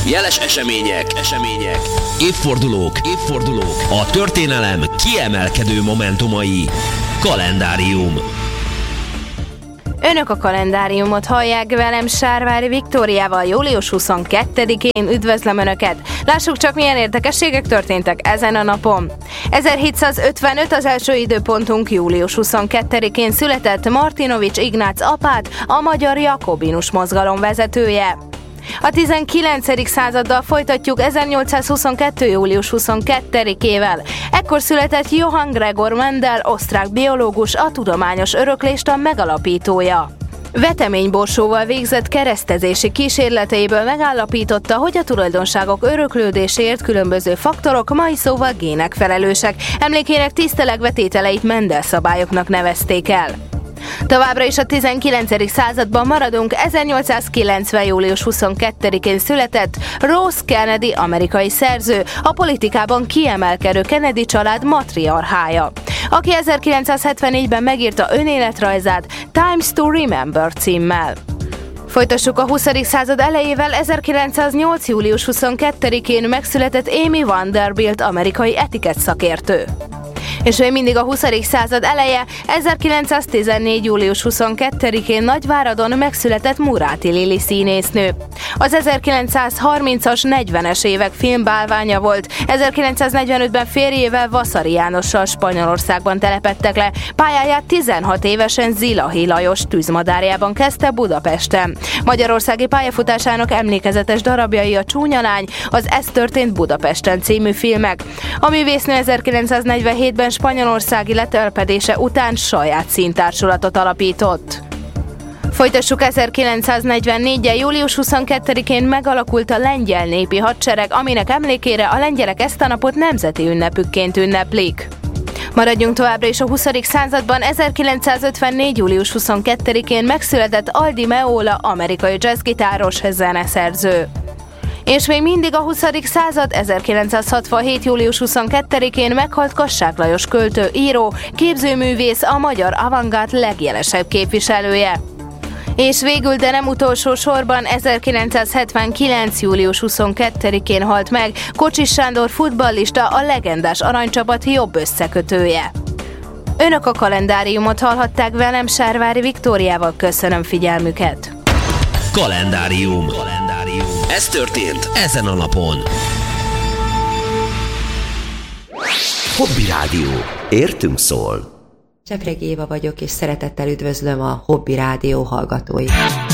Jeles események, évfordulók, a történelem kiemelkedő momentumai. Kalendárium. Önök a kalendáriumot hallják, velem Sárvári Viktóriával. Július 22-én üdvözlöm Önöket. Lássuk csak, milyen érdekességek történtek ezen a napon. 1755 az első időpontunk, július 22-én született Martinovics Ignác apát, a magyar jakobinus mozgalom vezetője. A 19. századdal folytatjuk 1822. július 22-ével. Ekkor született Johann Gregor Mendel, osztrák biológus, a tudományos öröklést a megalapítója. Veteményborsóval végzett keresztezési kísérleteiből megállapította, hogy a tulajdonságok öröklődéséért különböző faktorok, mai szóval gének felelősek. Emlékének tisztelegve tételeit Mendel szabályoknak nevezték el. Továbbra is a 19. században maradunk, 1890. július 22-én született Rose Kennedy, amerikai szerző, a politikában kiemelkedő Kennedy család matriarchája, aki 1974-ben megírta önéletrajzát Times to Remember címmel. Folytassuk a 20. század elejével. 1908. július 22-én megszületett Amy Vanderbilt, amerikai etikett szakértő. És még mindig a 20. század eleje, 1914. július 22-én Nagyváradon megszületett Muráti Lili színésznő. Az 1930-as, 40-es évek filmbálványa volt. 1945-ben férjével, Vasari Jánossal Spanyolországban telepedtek le. Pályáját 16 évesen Zilahi Lajos tűzmadárjában kezdte Budapesten. Magyarországi pályafutásának emlékezetes darabjai a Csúnya lány, az Ez történt Budapesten című filmek. A művésznő 1947-ben spanyolországi letelepedése után saját színtársulatot alapított. Folytassuk 1944-en, július 22-én megalakult a lengyel népi hadsereg, aminek emlékére a lengyelek ezt a napot nemzeti ünnepükként ünneplik. Maradjunk továbbra is a 20. században. 1954. július 22-én megszületett Aldi Meola, amerikai jazzgitáros, zeneszerző. És még mindig a 20. század, 1967. július 22-én meghalt Kassák Lajos költő, író, képzőművész, a magyar avantgárd legjelesebb képviselője. És végül, de nem utolsó sorban, 1979. július 22-én halt meg Kocsis Sándor futballista, a legendás aranycsapat jobb összekötője. Önök a kalendáriumot hallhatták, velem Sárvári Viktóriával. Köszönöm figyelmüket. Kalendárium. Ez történt ezen a napon. Hobby Rádió. Értünk szól. Csepregi Éva vagyok, és szeretettel üdvözlöm a Hobby Rádió hallgatóit.